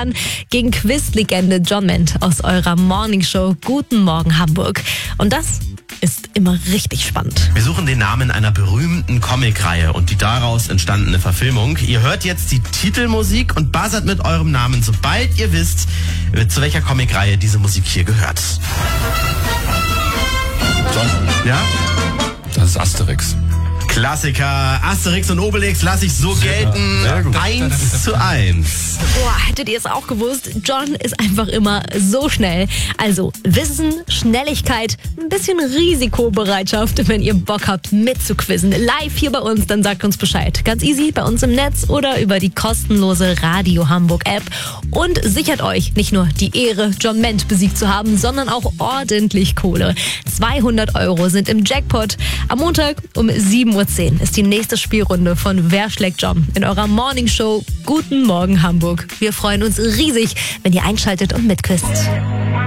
an gegen Quizlegende John Ment aus eurer Morningshow Guten Morgen Hamburg. Und das ist immer richtig spannend. Wir suchen den Namen einer berühmten Comicreihe und die daraus entstandene Verfilmung. Ihr hört jetzt die Titelmusik und buzzert mit eurem Namen, sobald ihr wisst, zu welcher Comicreihe diese Musik hier gehört. John? Ja? Das ist Asterix. Klassiker. Asterix und Obelix lasse ich so gelten. Sehr gut. 1:1. Boah, hättet ihr es auch gewusst? John ist einfach immer so schnell. Also Wissen, Schnelligkeit, ein bisschen Risikobereitschaft, wenn ihr Bock habt mitzuquizzen. Live hier bei uns, dann sagt uns Bescheid. Ganz easy bei uns im Netz oder über die kostenlose Radio Hamburg App. Und sichert euch nicht nur die Ehre, John Ment besiegt zu haben, sondern auch ordentlich Kohle. 200 € sind im Jackpot. Am Montag um 7:10 Uhr ist die nächste Spielrunde von Wer schlägt John in eurer Morningshow Guten Morgen Hamburg. Wir freuen uns riesig, wenn ihr einschaltet und mitquizzt.